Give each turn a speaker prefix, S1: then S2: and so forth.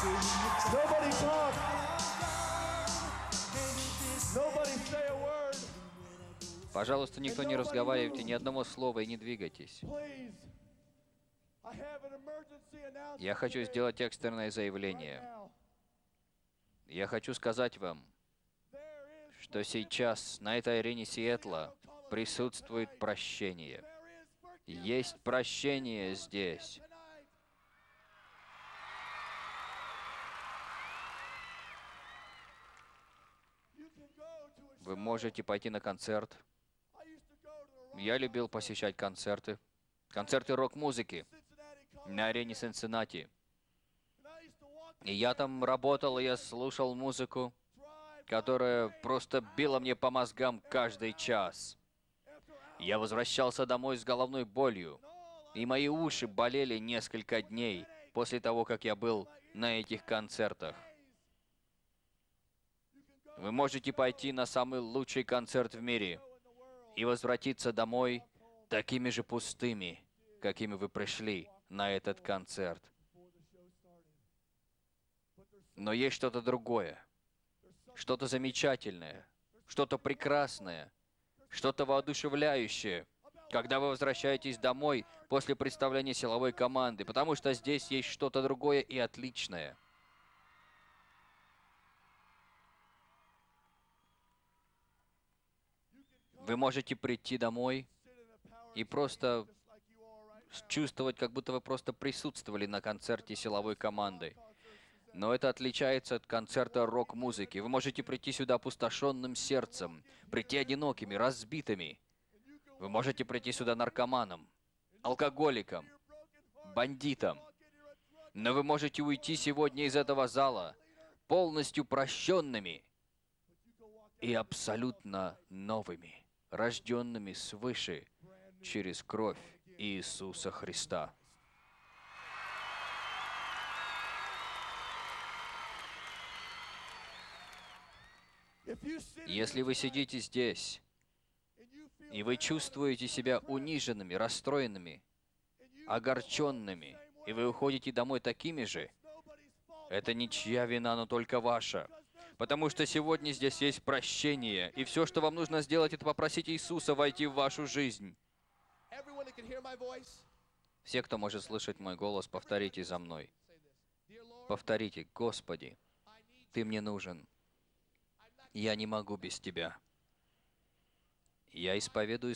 S1: Nobody talk. Nobody say a word.
S2: Пожалуйста, никто не разговаривайте, ни одного слова и не двигайтесь.
S1: Please. I have an emergency announcement
S2: Я хочу
S1: today,
S2: сделать экстренное
S1: right
S2: заявление.
S1: now.
S2: Я хочу сказать вам,
S1: There is
S2: что сейчас на этой арене Сиэтла присутствует прощение. Есть прощение здесь. Вы можете пойти на концерт. Я любил посещать концерты. Концерты рок-музыки на арене Цинциннати. И я там работал, и я слушал музыку, которая просто била мне по мозгам каждый час. Я возвращался домой с головной болью, и мои уши болели несколько дней после того, как я был на этих концертах. Вы можете пойти на самый лучший концерт в мире и возвратиться домой такими же пустыми, какими вы пришли на этот концерт. Но есть что-то другое, что-то замечательное, что-то прекрасное, что-то воодушевляющее, когда вы возвращаетесь домой после представления силовой команды, потому что здесь есть что-то другое и отличное. Вы можете прийти домой и просто чувствовать, как будто вы просто присутствовали на концерте силовой команды. Но это отличается от концерта рок-музыки. Вы можете прийти сюда опустошенным сердцем, прийти одинокими, разбитыми. Вы можете прийти сюда наркоманом, алкоголиком, бандитом. Но вы можете уйти сегодня из этого зала полностью прощенными и абсолютно новыми, рожденными свыше через кровь Иисуса Христа. Если вы сидите здесь, и вы чувствуете себя униженными, расстроенными, огорченными, и вы уходите домой такими же, это ничья вина, но только ваша. Потому что сегодня здесь есть прощение, и все, что вам нужно сделать, это попросить Иисуса войти в вашу жизнь. Все, кто может слышать мой голос, повторите за мной. Повторите: «Господи, Ты мне нужен. Я не могу без Тебя. Я исповедую